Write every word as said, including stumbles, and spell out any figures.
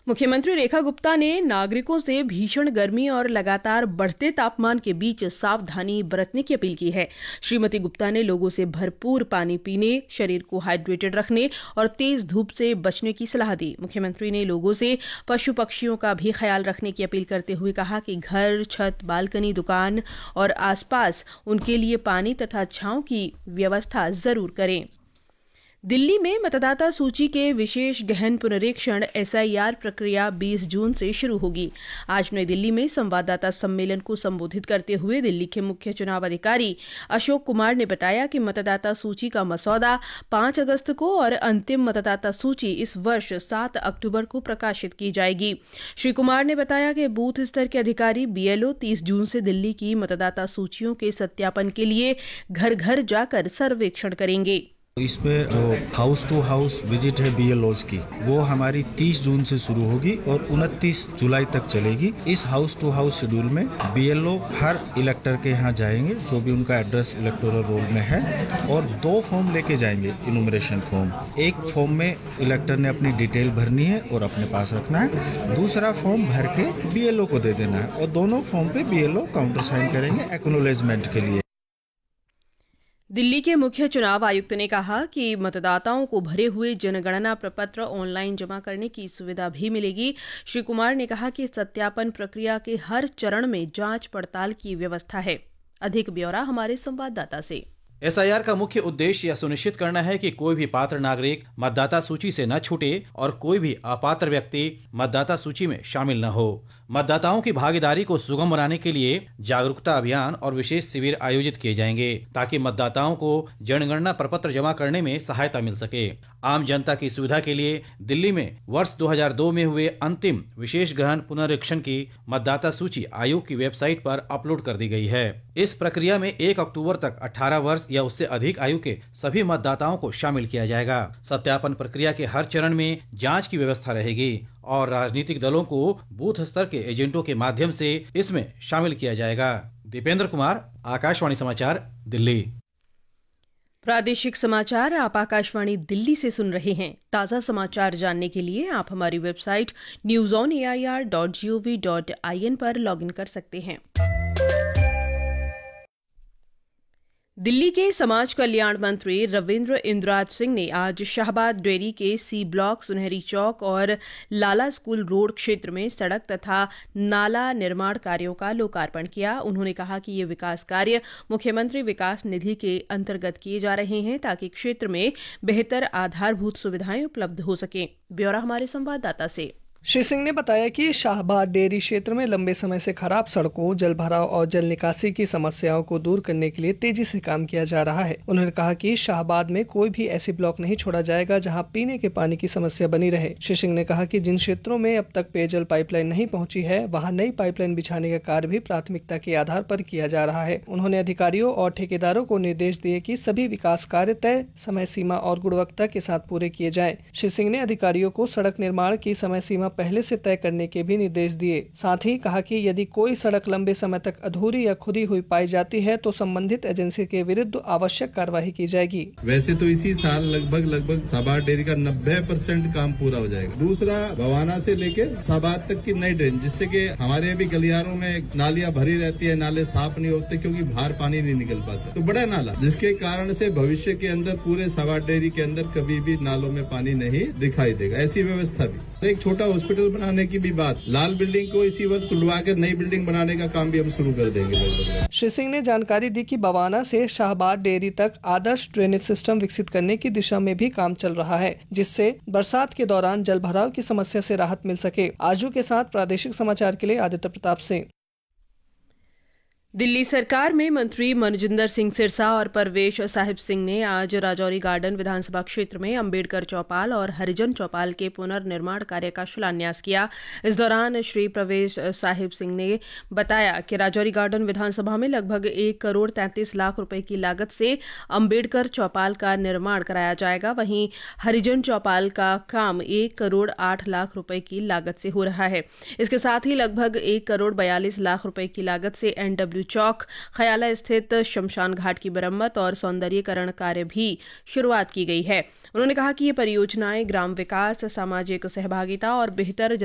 मुख्यमंत्री रेखा गुप्ता ने नागरिकों से भीषण गर्मी और लगातार बढ़ते तापमान के बीच सावधानी बरतने की अपील की है। श्रीमती गुप्ता ने लोगों से भरपूर पानी पीने, शरीर को हाइड्रेटेड रखने और तेज धूप से बचने की सलाह दी। मुख्यमंत्री ने लोगों से पशु पक्षियों का भी ख्याल रखने की अपील करते हुए कहा कि घर, छत, बालकनी, दुकान और आसपास उनके लिए पानी तथा छांव की व्यवस्था जरूर करें। दिल्ली में मतदाता सूची के विशेष गहन पुनरीक्षण एस आई आर प्रक्रिया बीस जून से शुरू होगी। आज नई दिल्ली में संवाददाता सम्मेलन को संबोधित करते हुए दिल्ली के मुख्य चुनाव अधिकारी अशोक कुमार ने बताया कि मतदाता सूची का मसौदा पाँच अगस्त को और अंतिम मतदाता सूची इस वर्ष सात अक्टूबर को प्रकाशित की जाएगी। श्री कुमार ने बताया कि बूथ स्तर के अधिकारी बी एल ओ तीस जून से दिल्ली की मतदाता सूचियों के सत्यापन के लिए घर घर जाकर सर्वेक्षण करेंगे। इसमें जो हाउस टू हाउस विजिट है बी एल ओज़ की, वो हमारी तीस जून से शुरू होगी और उनतीस जुलाई तक चलेगी। इस हाउस टू हाउस शेड्यूल में बी एल ओ हर इलेक्टर के यहाँ जाएंगे जो भी उनका एड्रेस इलेक्टोरल रोल में है, और दो फॉर्म लेके जाएंगे इनुमरेशन फॉर्म। एक फॉर्म में इलेक्टर ने अपनी डिटेल भरनी है और अपने पास रखना है, दूसरा फॉर्म भर के बी एल ओ को दे देना है और दोनों फॉर्म पे B L O counter sign करेंगे एक्नॉलेजमेंट के लिए। दिल्ली के मुख्य चुनाव आयुक्त ने कहा कि मतदाताओं को भरे हुए जनगणना प्रपत्र ऑनलाइन जमा करने की सुविधा भी मिलेगी। श्री कुमार ने कहा कि सत्यापन प्रक्रिया के हर चरण में जांच पड़ताल की व्यवस्था है। अधिक ब्यौरा हमारे संवाददाता से। एस आई आर का मुख्य उद्देश्य यह सुनिश्चित करना है कि कोई भी पात्र नागरिक मतदाता सूची से न छूटे और कोई भी अपात्र व्यक्ति मतदाता सूची में शामिल न हो। मतदाताओं की भागीदारी को सुगम बनाने के लिए जागरूकता अभियान और विशेष शिविर आयोजित किए जाएंगे ताकि मतदाताओं को जनगणना प्रपत्र जमा करने में सहायता मिल सके। आम जनता की सुविधा के लिए दिल्ली में वर्ष दो हज़ार दो में हुए अंतिम विशेष गहन पुनरीक्षण की मतदाता सूची आयोग की वेबसाइट पर अपलोड कर दी गई है। इस प्रक्रिया में एक अक्टूबर तक अठारह वर्ष या उससे अधिक आयु के सभी मतदाताओं को शामिल किया जाएगा। सत्यापन प्रक्रिया के हर चरण में जांच की व्यवस्था रहेगी और राजनीतिक दलों को बूथ स्तर के एजेंटों के माध्यम से इसमें शामिल किया जाएगा। दीपेंद्र कुमार, आकाशवाणी समाचार, दिल्ली। प्रादेशिक समाचार आप आकाशवाणी दिल्ली से सुन रहे हैं। ताज़ा समाचार जानने के लिए आप हमारी website news on A I R dot G O V dot I N पर लॉगिन कर सकते हैं। दिल्ली के समाज कल्याण मंत्री रविंद्र इंद्राज सिंह ने आज शाहबाद डेयरी के सी ब्लॉक, सुनहरी चौक और लाला स्कूल रोड क्षेत्र में सड़क तथा नाला निर्माण कार्यों का लोकार्पण किया। उन्होंने कहा कि ये विकास कार्य मुख्यमंत्री विकास निधि के अंतर्गत किए जा रहे हैं ताकि क्षेत्र में बेहतर आधारभूत सुविधाएं उपलब्ध हो सकें। ब्यौरा हमारे संवाददाता से। श्री सिंह ने बताया कि शाहबाद डेयरी क्षेत्र में लंबे समय से खराब सड़कों, जल भराव और जल निकासी की समस्याओं को दूर करने के लिए तेजी से काम किया जा रहा है। उन्होंने कहा कि शाहबाद में कोई भी ऐसी ब्लॉक नहीं छोड़ा जाएगा जहां पीने के पानी की समस्या बनी रहे। श्री सिंह ने कहा कि जिन क्षेत्रों में अब तक पेयजल पाइपलाइन नहीं पहुंची है वहां नई पाइपलाइन बिछाने का कार्य भी प्राथमिकता के आधार पर किया जा रहा है। उन्होंने अधिकारियों और ठेकेदारों को निर्देश दिए कि सभी विकास कार्य तय समय सीमा और गुणवत्ता के साथ पूरे किए जाए। श्री सिंह ने अधिकारियों को सड़क निर्माण की समय सीमा पहले से तय करने के भी निर्देश दिए। साथ ही कहा कि यदि कोई सड़क लंबे समय तक अधूरी या खुदी हुई पाई जाती है तो संबंधित एजेंसी के विरुद्ध आवश्यक कार्रवाई की जाएगी। वैसे तो इसी साल लगभग लगभग शाहबाद डेयरी का नब्बे परसेंट काम पूरा हो जाएगा। दूसरा, भवाना से लेकर शाहबाद तक की नई ड्रेन, जिससे कि हमारे भी गलियारों में नालियां भरी रहती है, नाले साफ नहीं होते क्योंकि बाहर पानी नहीं निकल पाता। तो बड़ा नाला, जिसके कारण से भविष्य के अंदर पूरे शाहबाद डेयरी के अंदर कभी भी नालों में पानी नहीं दिखाई देगा। ऐसी व्यवस्था भी। एक छोटा हॉस्पिटल बनाने की भी बात, लाल बिल्डिंग को इसी वर्ष तुड़वा कर नई बिल्डिंग बनाने का काम भी हम शुरू कर देंगे। श्री सिंह ने जानकारी दी कि बवाना से शाहबाद डेयरी तक आदर्श ड्रेनेज सिस्टम विकसित करने की दिशा में भी काम चल रहा है, जिससे बरसात के दौरान जल भराव की समस्या से राहत मिल सके। आजू के साथ प्रादेशिक समाचार के लिए आदित्य प्रताप सिंह। दिल्ली सरकार में मंत्री मनजिंदर सिंह सिरसा और परवेश साहिब सिंह ने आज राजौरी गार्डन विधानसभा क्षेत्र में अंबेडकर चौपाल और हरिजन चौपाल के पुनर्निर्माण कार्य का शिलान्यास किया। इस दौरान श्री परवेश साहिब सिंह ने बताया कि राजौरी गार्डन विधानसभा में लगभग एक करोड़ तैंतीस लाख रुपए की लागत से अंबेडकर चौपाल का निर्माण कराया जाएगा। वहीं हरिजन चौपाल का काम एक करोड़ आठ लाख रुपए की लागत से हो रहा है। इसके साथ ही लगभग एक करोड़ बयालीस लाख रुपए की लागत से एन डब्ल्यू चौक, खयाला स्थित शमशान घाट की मरम्मत और सौंदर्यीकरण कार्य भी शुरुआत की गई है। उन्होंने कहा कि ये परियोजनाएं ग्राम विकास, सामाजिक सहभागिता और बेहतर